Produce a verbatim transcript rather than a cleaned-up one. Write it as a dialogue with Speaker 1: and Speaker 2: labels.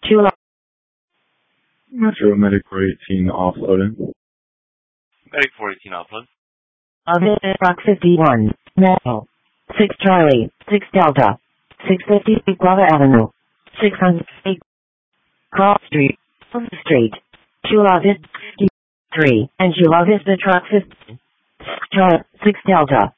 Speaker 1: Chula.
Speaker 2: Metro Medic four eighteen offloading.
Speaker 3: Medic four eighteen offload.
Speaker 1: Avid Rock fifty-one. Metal. six Charlie. six Delta. six fifty Guava Avenue. six hundred Cross Street. Street. Chula Vista fifty-three. And Chula Vista Truck fifty. Charlie. six Delta.